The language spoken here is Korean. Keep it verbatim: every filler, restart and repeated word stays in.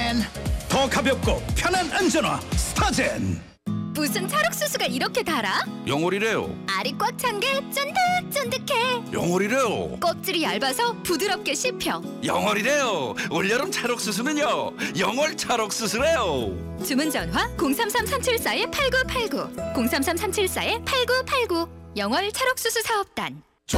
스타젠. 더 가볍고 편한 안전화 스타젠. 무슨 찰옥수수가 이렇게 달아? 영월이래요. 알이 꽉 찬 게 쫀득쫀득해. 영월이래요. 껍질이 얇아서 부드럽게 씹혀. 영월이래요. 올여름 찰옥수수는요, 영월 찰옥수수래요. 주문 전화 공삼삼 삼칠사 팔구팔구 공삼삼 삼칠사 팔구팔구 영월 찰옥수수 사업단.